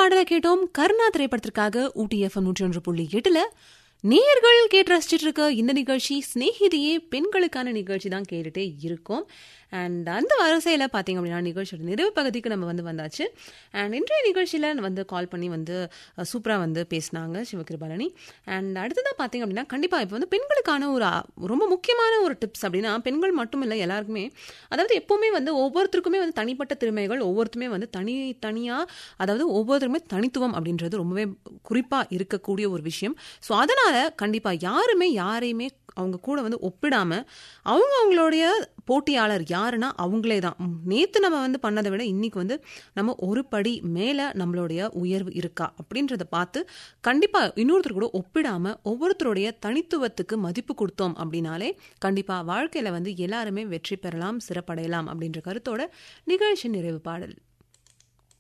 பாடலை கேட்டோம். கருணா திரைப்படத்திற்காக ஊட்டி எஃப்எம் 101.8 நேயர்கள் கேட்டு ரசிச்சிட்டு இருக்க இந்த நிகழ்ச்சி ஸ்நேகிதியே பெண்களுக்கான நிகழ்ச்சி தான் கேட்டுட்டே இருக்கும். அண்ட் அந்த வரிசையில் பார்த்தீங்க அப்படின்னா நிகழ்ச்சியோட நிறைவு பகுதிக்கு நம்ம வந்தாச்சு. அண்ட் இன்றைய நிகழ்ச்சியில் கால் பண்ணி சூப்பராக பேசினாங்க சிவகிருபாலனி. அண்ட் அடுத்ததாக பார்த்தீங்க அப்படின்னா கண்டிப்பாக இப்போ பெண்களுக்கான ஒரு ரொம்ப முக்கியமான ஒரு டிப்ஸ் அப்படின்னா, பெண்கள் மட்டும் இல்லை எல்லாருக்குமே, அதாவது எப்போவுமே ஒவ்வொருத்தருக்குமே தனிப்பட்ட திறமைகள், ஒவ்வொருத்தருமே தனித்தனியாக, அதாவது ஒவ்வொருத்தருக்குமே தனித்துவம் அப்படின்றது ரொம்பவே குறிப்பாக இருக்கக்கூடிய ஒரு விஷயம். ஸோ அதனால் கண்டிப்பாக யாரையுமே அவங்க கூட ஒப்பிடாம அவங்களுடைய போட்டியாளர் யாருன்னா அவங்களே தான். நேற்று நம்ம பண்ணதை விட இன்னைக்கு நம்ம ஒரு படி மேலே நம்மளுடைய உயர்வு இருக்கா அப்படின்றத பார்த்து கண்டிப்பாக இன்னொருத்தர் கூட ஒப்பிடாம ஒவ்வொருத்தருடைய தனித்துவத்துக்கு மதிப்பு கொடுத்தோம் அப்படின்னாலே கண்டிப்பாக வாழ்க்கையில் எல்லாருமே வெற்றி பெறலாம், சிறப்படையலாம் அப்படின்ற கருத்தோட நிகழ்ச்சி நிறைவு பாடல்.